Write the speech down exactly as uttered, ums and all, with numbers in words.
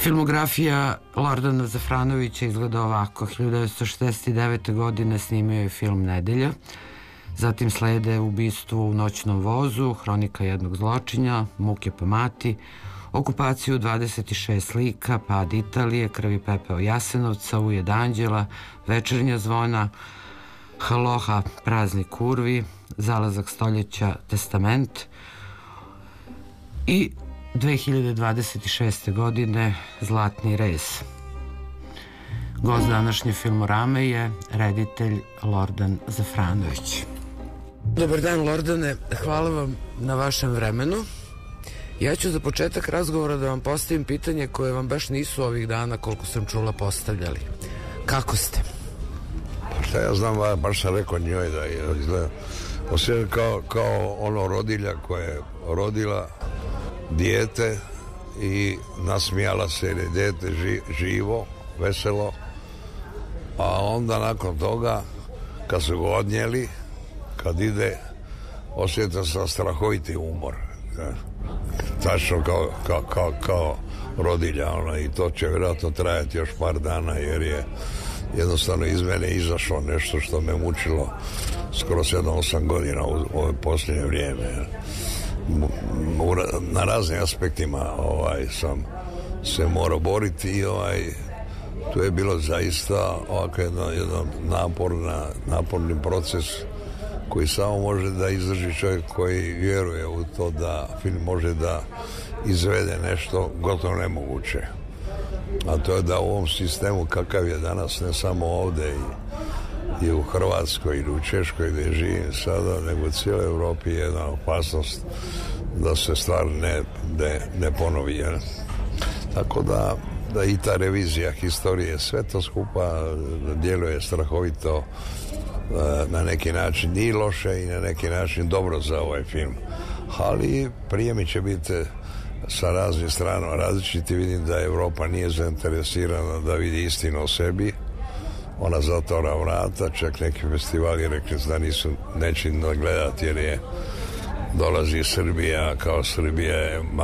Filmografija Lordana Zafranovića izgleda ovako. hiljadu devetsto šezdeset devete. godine snimio je film Nedelja, zatim slede Ubistvo u noćnom vozu, Hronika jednog zločinja, Muke po mati, Okupaciju dvadeset šest lika, Pad Italije, Krv i pepeo Jasenovca, Ujed anđela, Večernja zvona, Haloha, Prazni kurvi, Zalazak stoljeća, Testament i dve hiljade dvadeset šeste. godine Zlatni rez. Gost današnje Filmorame je reditelj Lordan Zafranović. Dobar dan, Lordane, hvala vam na vašem vremenu. Ja ću za početak razgovora da vam postavim pitanje koje vam baš nisu ovih dana, koliko sam čula, postavljali. Kako ste? Pa šta ja znam, baš sam rekao njoj da je izgleda osjećam kao, kao ono rodilja koja je rodila dijete i nasmijala se jer je dijete ži, živo, veselo, a onda nakon toga kad su ga odnijeli, kad ide, osjetio sam strahoviti umor, tačno kao, kao, kao, kao rodilja, ona, i to će vjerojatno trajati još par dana jer je jednostavno iz mene izašlo nešto što me mučilo skoro sedam osam godina u ove posljednje vrijeme. Na raznim aspektima ovaj, sam se morao boriti i ovaj, tu je bilo zaista ovako jedan, jedan naporna, naporni proces koji samo može da izdrži čovjek koji vjeruje u to da film može da izvede nešto gotovo nemoguće. A to je da u ovom sistemu kakav je danas, ne samo ovdje i, i u Hrvatskoj ili u Češkoj gdje živim sada, nego u cijeloj Europi je jedna opasnost da se stvar ne, ne, ne ponovi. Jer. Tako da, da i ta revizija historije, sve to skupa djeluje strahovito, na neki način i loše i na neki način dobro za ovaj film. Ali prijemi će biti sa raznih strana različiti. Vidim da Europa nije zainteresirana da vidi istinu o sebi. Ona zatvara vrata, čak neki festivali rekli da nisu neće gledati jer je dolazi Srbija, kao Srbija je